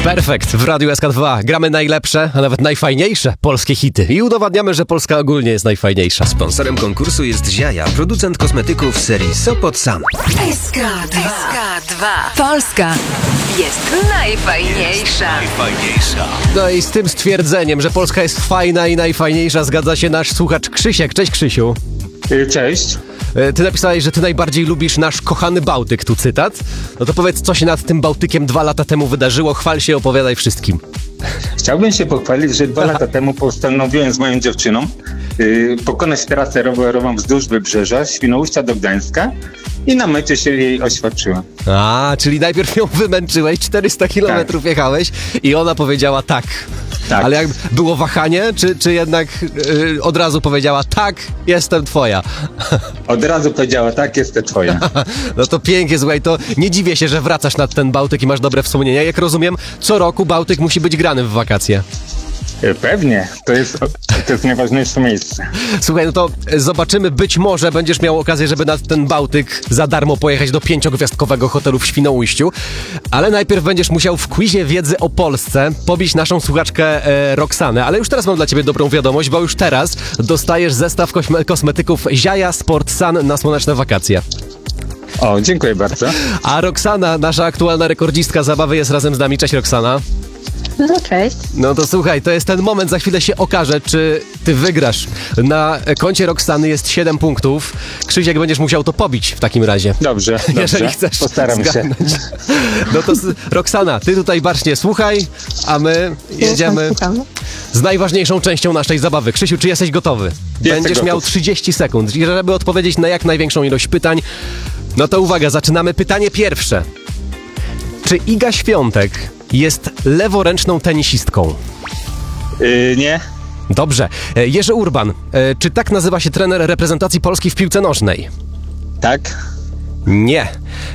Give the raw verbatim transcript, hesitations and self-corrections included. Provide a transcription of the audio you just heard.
Perfekt, w Radiu S K dwa gramy najlepsze, a nawet najfajniejsze polskie hity i udowadniamy, że Polska ogólnie jest najfajniejsza. Sponsorem konkursu jest Ziaja, producent kosmetyków serii Sopot Sam. S K dwa. Polska jest najfajniejsza. Najfajniejsza. No i z tym stwierdzeniem, że Polska jest fajna i najfajniejsza, zgadza się nasz słuchacz Krzysiek. Cześć, Krzysiu. Cześć. Ty napisałeś, że ty najbardziej lubisz nasz kochany Bałtyk, tu cytat. No to powiedz, co się nad tym Bałtykiem dwa lata temu wydarzyło, chwal się, opowiadaj wszystkim. Chciałbym się pochwalić, że dwa lata temu postanowiłem z moją dziewczyną yy, pokonać trasę rowerową wzdłuż Wybrzeża, Świnoujścia do Gdańska i na mecie się jej oświadczyłem. A, czyli najpierw ją wymęczyłeś, czterysta kilometrów tak. jechałeś i ona powiedziała tak. Tak. Ale jak było wahanie, czy, czy jednak yy, od razu powiedziała tak, jestem twoja? Od razu powiedziała tak, jestem twoja. No to pięknie, słuchaj, to nie dziwię się, że wracasz nad ten Bałtyk i masz dobre wspomnienia. Jak rozumiem, co roku Bałtyk musi być grany w wakacje. Pewnie, to jest, to jest najważniejsze miejsce. Słuchaj, no to zobaczymy, być może będziesz miał okazję, żeby nad ten Bałtyk za darmo pojechać do pięciogwiazdkowego hotelu w Świnoujściu, ale najpierw będziesz musiał w quizie wiedzy o Polsce pobić naszą słuchaczkę e, Roxanę, ale już teraz mam dla ciebie dobrą wiadomość, bo już teraz dostajesz zestaw kosme- kosmetyków Ziaja Sport Sun na słoneczne wakacje. O, dziękuję bardzo. A Roxana, nasza aktualna rekordzistka zabawy, jest razem z nami. Cześć, Roxana. No cześć. No to słuchaj, to jest ten moment, za chwilę się okaże, czy ty wygrasz. Na koncie Roxany jest siedem punktów. Krzysiek, będziesz musiał to pobić w takim razie. Dobrze, dobrze. Jeżeli chcesz Postaram zgadnąć. się. No to z- Roxana, ty tutaj bacznie słuchaj, a my jedziemy Słucham. z najważniejszą częścią naszej zabawy. Krzysiu, czy jesteś gotowy? Będziesz gotów. miał trzydzieści sekund. I żeby odpowiedzieć na jak największą ilość pytań, no to uwaga, zaczynamy. Pytanie pierwsze. Czy Iga Świątek jest leworęczną tenisistką? Yy, nie, Dobrze. E, Jerzy Urban. E, Czy tak nazywa się trener reprezentacji Polski w piłce nożnej? tak, Nie.